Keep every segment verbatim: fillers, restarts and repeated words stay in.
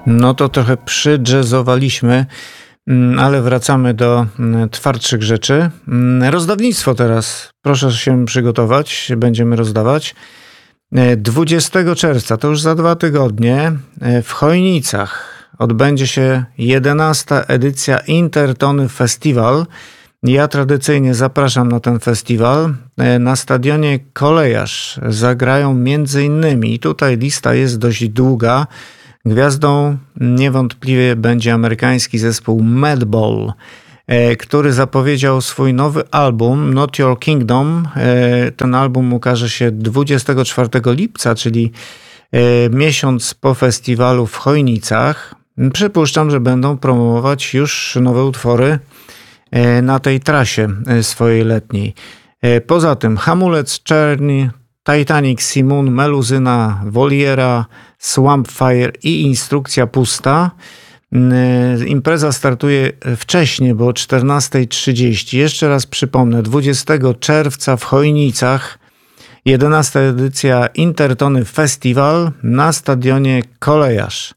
No to trochę przydżezowaliśmy, ale wracamy do twardszych rzeczy. Rozdawnictwo teraz. Proszę się przygotować. Będziemy rozdawać. dwudziestego czerwca, to już za dwa tygodnie, w Chojnicach odbędzie się jedenasta edycja Intertony Festival. Ja tradycyjnie zapraszam na ten festiwal. Na stadionie Kolejarz zagrają między innymi, i tutaj lista jest dość długa, gwiazdą niewątpliwie będzie amerykański zespół Madball, który zapowiedział swój nowy album Not Your Kingdom. Ten album ukaże się dwudziestego czwartego lipca, czyli miesiąc po festiwalu w Chojnicach. Przypuszczam, że będą promować już nowe utwory na tej trasie swojej letniej. Poza tym Hamulec Czerni, Titanic, Simoon, Meluzyna, Voliera, Swampfire i Instrukcja Pusta. Impreza startuje wcześniej, bo o czternasta trzydzieści. Jeszcze raz przypomnę, dwudziestego czerwca w Chojnicach jedenasta edycja Intertony Festival na stadionie Kolejarz.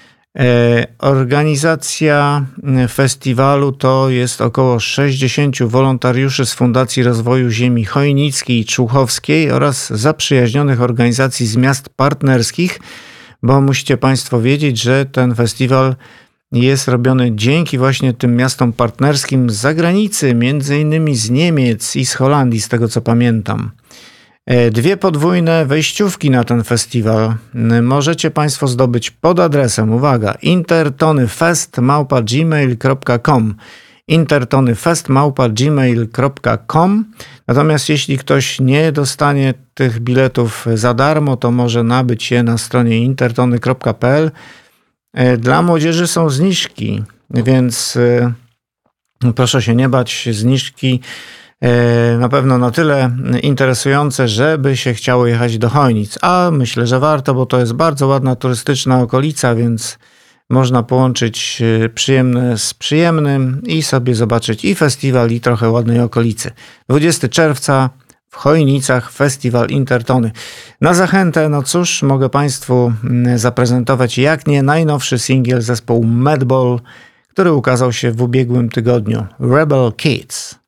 Organizacja festiwalu to jest około sześćdziesięciu wolontariuszy z Fundacji Rozwoju Ziemi Chojnickiej i Człuchowskiej oraz zaprzyjaźnionych organizacji z miast partnerskich, bo musicie Państwo wiedzieć, że ten festiwal jest robiony dzięki właśnie tym miastom partnerskim z zagranicy, między innymi z Niemiec i z Holandii, z tego co pamiętam. Dwie podwójne wejściówki na ten festiwal możecie Państwo zdobyć pod adresem, uwaga, intertonyfest małpa gmail kropka com intertonyfest małpa gmail kropka com. Natomiast jeśli ktoś nie dostanie tych biletów za darmo, to może nabyć je na stronie intertony kropka p l. Dla młodzieży są zniżki, więc proszę się nie bać, zniżki na pewno na tyle interesujące, żeby się chciało jechać do Chojnic. A myślę, że warto, bo to jest bardzo ładna turystyczna okolica, więc można połączyć przyjemne z przyjemnym i sobie zobaczyć i festiwal, i trochę ładnej okolicy. dwudziestego czerwca w Chojnicach festiwal Intertony. Na zachętę, no cóż, mogę Państwu zaprezentować jak nie najnowszy singiel zespołu Madball, który ukazał się w ubiegłym tygodniu. Rebel Kids.